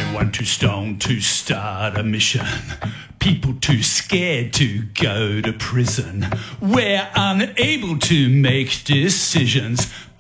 One too strong to start a mission. People too scared to go to prison. We're unable to make decisions.